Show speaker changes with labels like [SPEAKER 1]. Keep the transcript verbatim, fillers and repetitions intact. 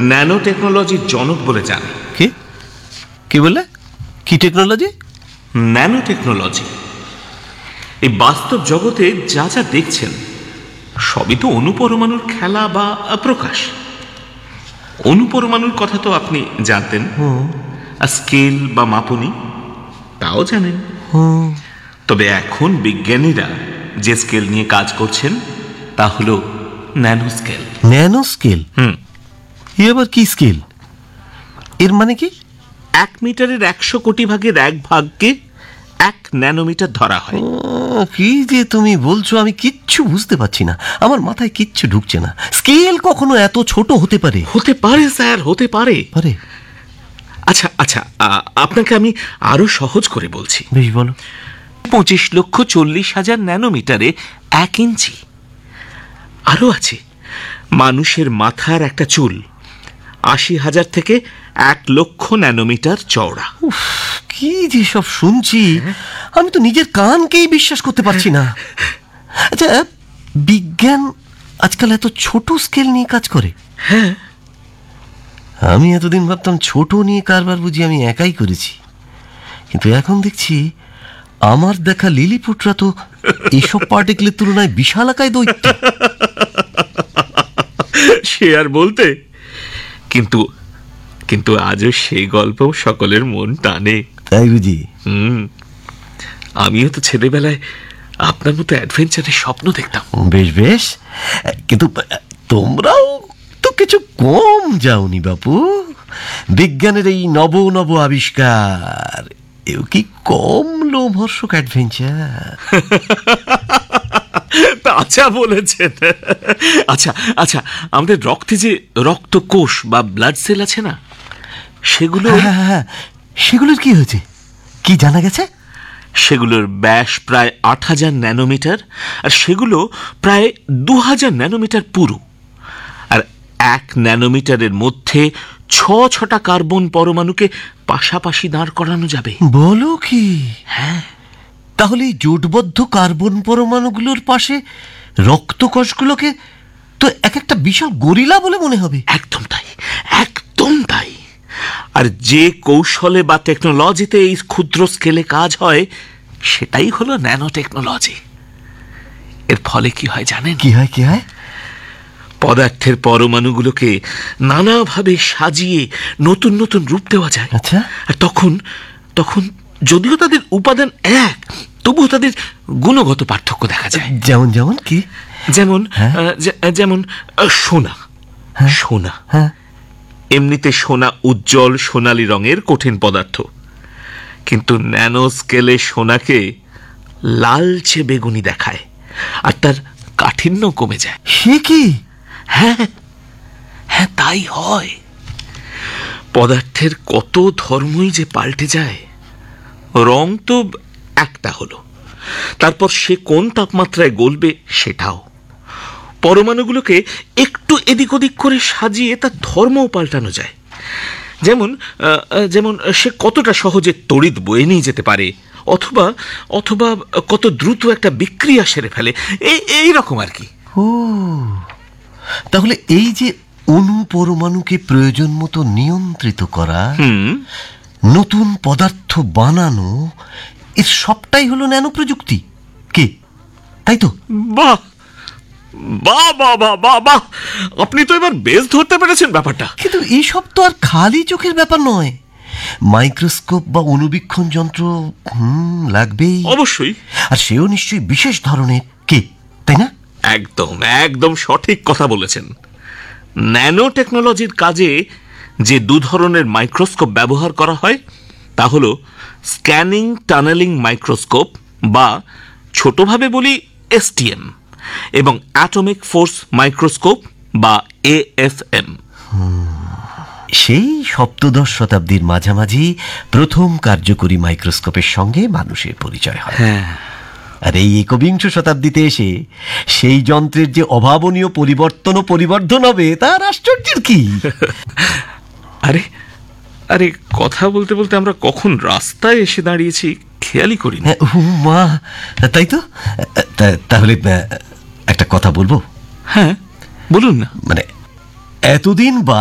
[SPEAKER 1] Nano টেকনোলজির জনক বলে জানে।
[SPEAKER 2] কি কি বললে? কি টেকনোলজি?
[SPEAKER 1] Nano technology. এই বাস্তব জগতে যা যা দেখছেন সবই তো অনুপরমাণুর খেলা বা প্রকাশ। অনুপরমাণুর কথা তো আপনি জানতেন, আর স্কেল বা মাপনি তাও জানেন। তবে এখন বিজ্ঞানীরা যে স্কেল নিয়ে কাজ করছেন তা হলো ন্যানো স্কেল।
[SPEAKER 2] Nano scale?
[SPEAKER 1] হুম
[SPEAKER 2] এ আবার কি স্কেল? এর মানে কি?
[SPEAKER 1] এক মিটারের একশো কোটি ভাগের এক ভাগকে এক ন্যানোমিটার ধরা হয়।
[SPEAKER 2] কি যে তুমি বলছো আমি কিচ্ছু বুঝতে পারছি না, আমার মাথায় কিচ্ছু ঢুকছে না। স্কেল কখনো এত ছোট হতে পারে?
[SPEAKER 1] হতে পারে স্যার, হতে পারে
[SPEAKER 2] পারে।
[SPEAKER 1] আচ্ছা আচ্ছা আপনাকে আমি আরো সহজ করে বলছি।
[SPEAKER 2] বেশ বলো।
[SPEAKER 1] পঁচিশ লক্ষ চল্লিশ হাজার ন্যানোমিটারে এক ইঞ্চি। আরো আছে মানুষের মাথার একটা চুল আশি হাজার থেকে এক লক্ষ ন্যানোমিটার চওড়া।
[SPEAKER 2] কি যে সব শুনছি, আমি তো নিজের কানকেই বিশ্বাস করতে পারছি না। আচ্ছা, বিজ্ঞান আজকাল এত ছোট স্কেল নিয়ে কাজ করে?
[SPEAKER 1] হ্যাঁ,
[SPEAKER 2] আমি এতদিন ভাবতাম ছোট নিয়ে কারবার বুঝি আমি একাই করেছি, কিন্তু এখন দেখছি আমার দেখা লিলিপুটরা তো এসব পার্টিকেলের তুলনায় বিশাল আকায় দৈত্য।
[SPEAKER 1] সে আর বলতে, কিন্তু কিন্তু আজও সেই গল্প সকলের মন টানে।
[SPEAKER 2] তাই বুঝি?
[SPEAKER 1] হুম, আমিও তো ছেলেবেলায় আপনার মতো অ্যাডভেঞ্চারের স্বপ্ন দেখতাম।
[SPEAKER 2] বেশ বেশ, কিন্তু তোমরাও তো কিছু কম যাওনি বাপু। বিজ্ঞানের এই নব নব আবিষ্কার এও কি কম লোমহর্ষক অ্যাডভেঞ্চার?
[SPEAKER 1] আচ্ছা বলেছেন। আচ্ছা আচ্ছা আমাদের রক্তে যে রক্ত কোষ বা ব্লাড সেল আছে না, সেগুলো
[SPEAKER 2] হ্যাঁ, সেগুলোর কি হয়েছে? কি জানা গেছে?
[SPEAKER 1] সেগুলোর ব্যাস প্রায় আট হাজার ন্যানোমিটার, আর সেগুলো প্রায় দু হাজার ন্যানোমিটার পুরু। আর এক ন্যানোমিটারের মধ্যে ছ ছটা কার্বন পরমাণুকে পাশাপাশি দাঁড় করানো যাবে।
[SPEAKER 2] বলো কি?
[SPEAKER 1] হ্যাঁ।
[SPEAKER 2] তাহলে এই জোটবদ্ধ কার্বন পরমাণুগুলোর পাশে রক্তকোষগুলোকে তো এক একটা বিশাল গরিলা বলে মনে হবে।
[SPEAKER 1] একদম তাই, একদম তাই। আর যে কৌশলে বা টেকনোলজিতে এই ক্ষুদ্র স্কেলে কাজ হয় সেটাই হলো ন্যানো টেকনোলজি। এর ফলে কি হয় জানেন?
[SPEAKER 2] কি হয় কি হয়?
[SPEAKER 1] পদার্থের পরমাণুগুলোকে নানাভাবে সাজিয়ে নতুন নতুন রূপ দেওয়া যায়।
[SPEAKER 2] আচ্ছা।
[SPEAKER 1] আর তখন তখন যদিও তাদের উপাদান এক, তবুও তাদের গুণগত পার্থক্য দেখা যায়।
[SPEAKER 2] যেমন যেমন কি?
[SPEAKER 1] যেমন যেমন সোনা। সোনা এমনিতে সোনা উজ্জ্বল সোনালী রঙের কঠিন পদার্থ, কিন্তু ন্যানো স্কেলে সোনাকে লালচে বেগুনি দেখায় আর তার কাঠিন্য কমে যায়।
[SPEAKER 2] সে কি?
[SPEAKER 1] হ্যাঁ হ্যাঁ তাই হয়। পদার্থের কত ধর্মই যে পাল্টে যায়। রং তো একটা হলো, তারপর সে কোন তাপমাত্রায় গলবে সেটাও। পরমাণুগুলোকে একটু এদিক ওদিক করে সাজিয়ে তার ধর্মও পাল্টানো যায়। যেমন যেমন সে কতটা সহজে তড়িৎ বয়ে নিয়ে যেতে পারে, অথবা অথবা কত দ্রুত একটা বিক্রিয়া সেরে ফেলে, এই এই রকম আর কি।
[SPEAKER 2] ও, তাহলে এই যে অণু পরমাণুকে প্রয়োজন মতো নিয়ন্ত্রিত করা, নতুন পদার্থ বানানো, এর সবটাই হলো ন্যানো প্রযুক্তি। কি তাই তো?
[SPEAKER 1] বাহ বাহ বাহ বাহ বাহ বাহ, আপনি তো এবার বেশ ধরতে পেরেছেন ব্যাপারটা।
[SPEAKER 2] কিন্তু এইসব তো আর খালি চোখের ব্যাপার নয়। মাইক্রোস্কোপ বা অনুবীক্ষণ যন্ত্র হুম লাগবেই
[SPEAKER 1] অবশ্যই,
[SPEAKER 2] আর সেও নিশ্চয়ই বিশেষ ধরনের। কি তাই না?
[SPEAKER 1] একদম একদম সঠিক কথা বলেছেন। ন্যানো টেকনোলজির কাজে যে দু ধরনের মাইক্রোস্কোপ ব্যবহার করা হয় তা হলো স্ক্যানিং টানেলিং মাইক্রোস্কোপ বা ছোটভাবে বলি এসটিএম, এবং অ্যাটমিক ফোর্স মাইক্রোস্কোপ বা এএফএম।
[SPEAKER 2] সেই সপ্তদশ শতাব্দীর মাঝামাঝি প্রথম কার্যকরী মাইক্রোস্কোপের সঙ্গে মানুষের পরিচয় হয়। আর এই একবিংশ শতাব্দীতে এসে সেই যন্ত্রের যে অভাবনীয় পরিবর্তন ও পরিবর্ধন হবে তার আশ্চর্যের কি?
[SPEAKER 1] আরে আরে কথা বলতে বলতে আমরা কখন রাস্তায় এসে দাঁড়িয়েছি খেয়ালই করি না।
[SPEAKER 2] মা, তাই তো। তাহলে একটা কথা বলবো?
[SPEAKER 1] হ্যাঁ বলুন না।
[SPEAKER 2] মানে এতদিন